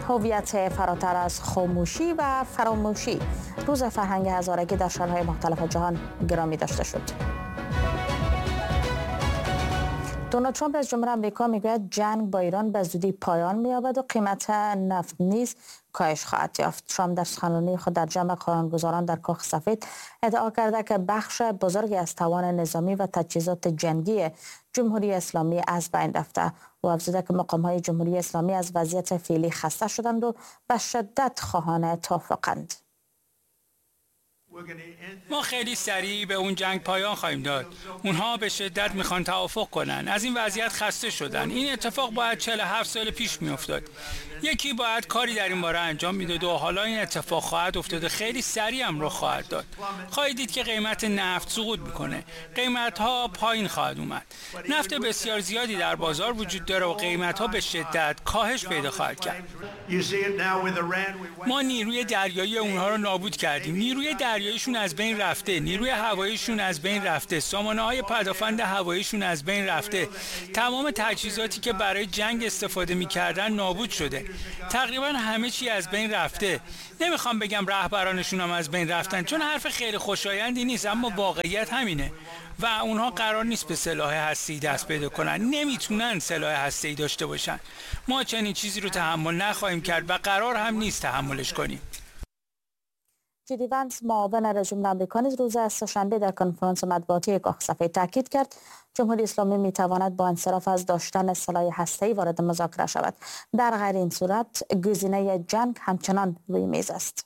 هویت فراتر از خاموشی و فراموشی. روز فرهنگ هزارگی در شهرهای مختلف جهان گرامی داشته شد. دونالد ترامپ رئیس جمهور آمریکا میگوید جنگ با ایران به زودی پایان می‌یابد و قیمت نفت نیز کاهش خواهد یافت. ترامپ در سخنرانی خود در جمع قانونگذاران در کاخ سفید ادعا کرده که بخش بزرگی از توان نظامی و تجهیزات جنگی جمهوری اسلامی از بین رفته و افزوده که مقام‌های جمهوری اسلامی از وضعیت فعلی خسته شدند و به شدت خواهان توافقند. ما خیلی سریع به اون جنگ پایان خواهیم داد. اونها به شدت میخوان توافق کنن. از این وضعیت خسته شدن. این اتفاق باید 47 سال پیش میافتاد. یکی باید کاری در این باره انجام میداد و حالا این اتفاق خواهد افتاد و خیلی سریع هم رخ خواهد داد. خواهید دید که قیمت نفت سقوط میکنه. قیمت ها پایین خواهد اومد. نفت بسیار زیادی در بازار وجود داره و قیمت ها به شدت کاهش پیدا خواهد کرد. ما نیروی دریایی اونها رو نابود کردیم. نیروی دریاییشون از بین رفته، نیروی هواییشون از بین رفته، سامانه‌های پدافند هواییشون از بین رفته. تمام تجهیزاتی که برای جنگ استفاده می‌کردن نابود شده. تقریبا همه چی از بین رفته. نمیخوام بگم رهبرانشون هم از بین رفتن چون حرف خیلی خوشایندی نیست، اما واقعیت همینه و اونها قرار نیست به سلاح هسته‌ای دست پیدا کنن. نمیتونن سلاح هسته‌ای داشته باشن. ما چنین چیزی رو تحمل نخواهیم کرد و قرار هم نیست تحملش کنیم. جی دی وانس معاون رئیس جمهور آمریکا نیز روز سه‌شنبه در کنفرانس مطبوعاتی کاخ سفید تاکید کرد جمهوری اسلامی میتواند با انصراف از داشتن سلاح هسته‌ای وارد مذاکره شود. در غیر این صورت گزینه جنگ همچنان روی میز است.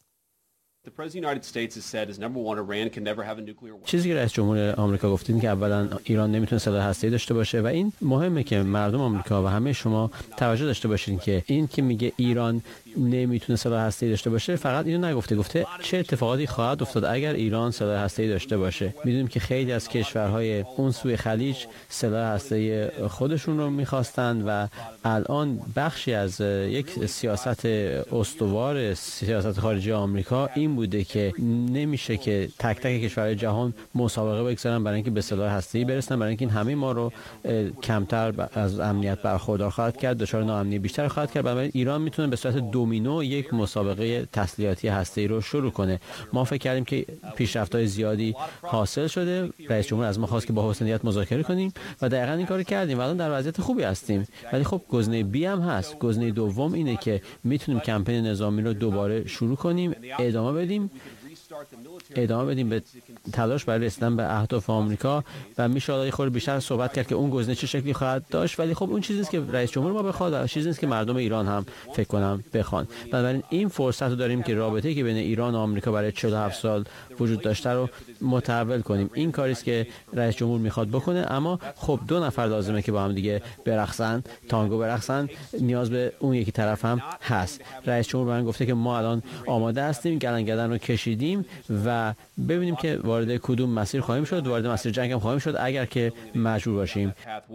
چیزی که رئیس جمهور آمریکا گفته این که اولا ایران نمیتونه سلاح هسته‌ای داشته باشه و این مهمه که مردم آمریکا و همه شما توجه داشته باشین که این که میگه ایران نمیتونه سلاح هسته‌ای داشته باشه فقط اینو نگفته، گفته چه اتفاقاتی خواهد افتاد اگر ایران سلاح هسته‌ای داشته باشه. میدونیم که خیلی از کشورهای اون سوی خلیج سلاح هسته‌ای خودشون رو میخواستند و الان بخشی از یک سیاست استوار سیاست خارجی آمریکا این بوده که نمیشه که تک تک کشورهای جهان مسابقه بگذارن برای اینکه به سلاح هسته‌ای برسن، برای اینکه این همه ما رو کمتر از امنیت برخوردار خواهد کرد، دچار ناامنی بیشتر خواهد کرد. بنابراین ایران میتونه به صورت دومینو یک مسابقه تسلیحاتی هسته‌ای رو شروع کنه. ما فکر کردیم که پیشرفت‌های زیادی حاصل شده. رئیس جمهور از ما خواست که با حسن نیت مذاکره کنیم و دقیقاً این کارو کردیم و الان در وضعیت خوبی هستیم. ولی خب گزینه بی هم هست. گزینه دوم اینه که میتونیم کمپین نظامی رو دوباره شروع کنیم، ادامه بدیم به تلاش برای رسیدن به اهداف آمریکا و میشه حالا خورده بیشتر صحبت کرد که اون گزینه چه شکلی خواهد داشت. ولی خب اون چیزی نیست که رئیس جمهور ما بخواد و چیزی نیست که مردم ایران هم فکر کنم بخوان. بنابراین این فرصت رو داریم که رابطه‌ای که بین ایران و آمریکا برای 47 سال وجود داشته رو متحول کنیم. این کاری است که رئیس جمهور میخواد بکنه، اما خب دو نفر لازمه که با هم دیگه برقصن، تانگو برقصن. نیاز به اون یکی طرف هم هست. رئیس جمهور من گفته که ما الان آماده هستیم، گلنگدن رو کشیدیم و ببینیم که وارد کدوم مسیر خواهیم شد. وارد مسیر جنگ هم خواهیم شد اگر که مجبور باشیم.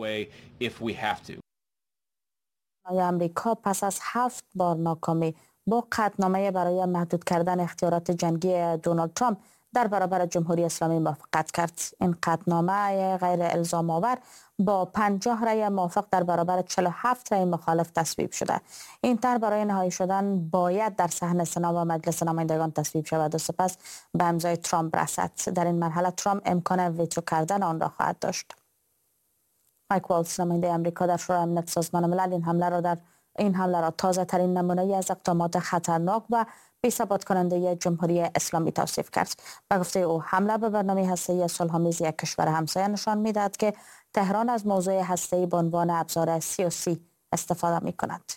آمریکا پس از 7 بار ناکامی با قطعنامه برای محدود کردن اختیارات جنگی دونالد ترامپ در برابر جمهوری اسلامی موافقت کرد. این قطعنامه غیر الزام آور با 50 رأی موافق در برابر 47 رأی مخالف تصویب شده. این طرح برای نهایی شدن باید در صحن سنا و مجلس نمایندگان تصویب شود و سپس به امضای ترامپ رسد. در این مرحله ترامپ امکان ویتو کردن آن را خواهد داشت. مایک والتز نماینده آمریکا در شورای امنیت سازمان ملل این حمله را تازه ترین نمونه از اقدامات خطرناک و بی‌ثبات کننده جمهوری اسلامی توصیف کرد. به گفته او حمله به برنامه هسته‌ای صلح‌آمیز یک کشور همسایه نشان می‌دهد که تهران از موضوع هسته‌ای به عنوان ابزار سیاسی استفاده می‌کند.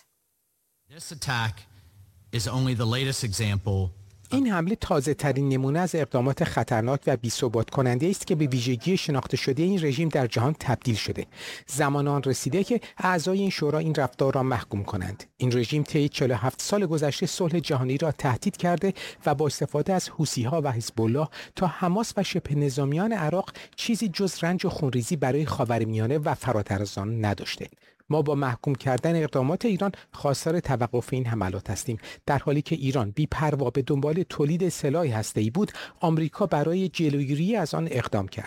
این حمله تازه ترین نمونه از اقدامات خطرناک و بی‌ثبات کننده است که به ویژگی شناخته شده این رژیم در جهان تبدیل شده. زمان آن رسیده که اعضای این شورا این رفتار را محکوم کنند. این رژیم طی 47 سال گذشته صلح جهانی را تهدید کرده و با استفاده از حوثی‌ها و حزب الله تا حماس و شبه نظامیان عراق چیزی جز رنج و خونریزی برای خاورمیانه و فراتر از آن نداشته. ما با محکوم کردن اقدامات ایران خواستار توقف این حملات هستیم. در حالی که ایران بی‌پروا به دنبال تولید سلاح هسته‌ای بود، آمریکا برای جلوگیری از آن اقدام کرد.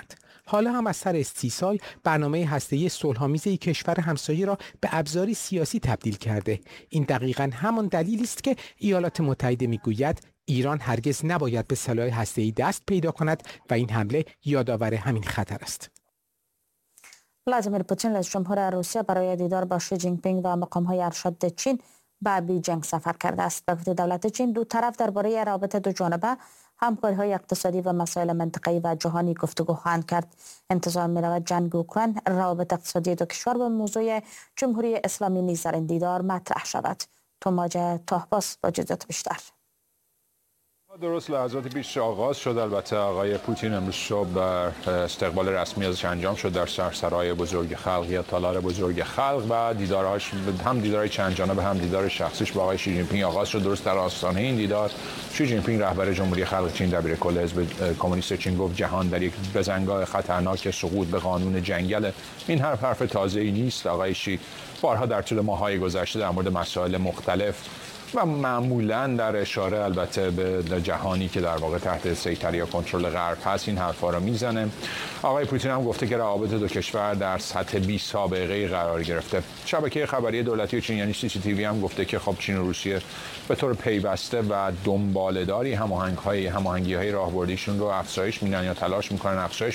حالا هم از سر 30 سال برنامه هسته‌ای صلح‌آمیز کشور همسایه را به ابزاری سیاسی تبدیل کرده. این دقیقاً همان دلیلی است که ایالات متحده میگوید ایران هرگز نباید به سلاح هسته‌ای دست پیدا کند و این حمله یادآور همین خطر است. ولادیمیر پوتین رئیس جمهور روسیه برای دیدار با شی جین پینگ و مقام‌های ارشد چین به بیجینگ سفر کرده است. به گفته دولت چین دو طرف درباره روابط دو جانبه، همکاری‌های اقتصادی و مسائل منطقه‌ای و جهانی گفتگو خواهند کرد. انتظار می‌رود جنگ اوکراین، روابط اقتصادی دو کشور و موضوع جمهوری اسلامی نیز در این دیدار مطرح شود. توماج طاهباس با جزئیات بیشتر. درست لحظات پیش آغاز شد. البته آقای پوتین امروز صبح بر استقبال رسمی ازش انجام شد در سرسرای بزرگ خلق یا تالار بزرگ خلق و دیدارهاش هم دیدار چند جانبه هم دیدار شخصیش با آقای شی جین پینگ آغاز شد. درست در آستانه این دیدار شی جین پینگ رهبر جمهوری خلق چین دبیرکل حزب کمونیست چین گفت جهان در یک بزنگاه خطرناک سقوط به قانون جنگل. این حرف تازه‌ای نیست. آقای شی بارها در طول ماه‌های گذشته در مورد مسائل مختلف و معمولاً در اشاره البته به جهانی که در واقع تحت سیطره یا کنترل غرب هست این حرفا رو میزنه. آقای پوتین هم گفته که روابط دو کشور در سطح بی سابقه قرار گرفته. شبکه خبری دولتی چین یعنی CCTV هم گفته که خب چین و روسیه به طور پیوسته و دنباله‌داری هماهنگی‌های راهبردیشون رو افزایش میدن یا تلاش میکنن افزایش